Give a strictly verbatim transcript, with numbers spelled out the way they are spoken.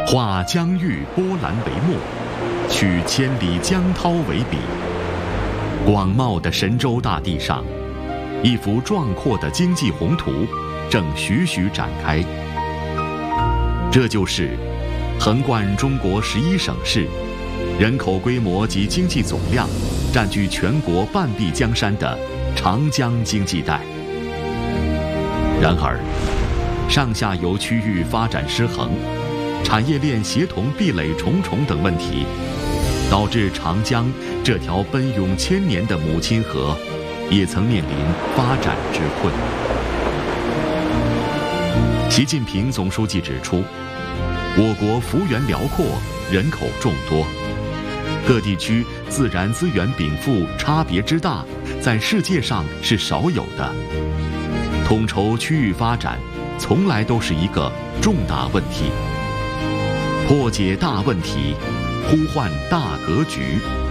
化疆域波澜为墨，取千里江涛为笔。广袤的神州大地上，一幅壮阔的经济宏图正徐徐展开。这就是横贯中国十一省市，人口规模及经济总量占据全国半壁江山的长江经济带。然而，上下游区域发展失衡，产业链协同壁垒重重等问题，导致长江这条奔涌千年的母亲河，也曾面临发展之困。习近平总书记指出，我国幅员辽阔，人口众多，各地区自然资源禀赋差别之大，在世界上是少有的。统筹区域发展，从来都是一个重大问题。破解大问题，呼唤大格局，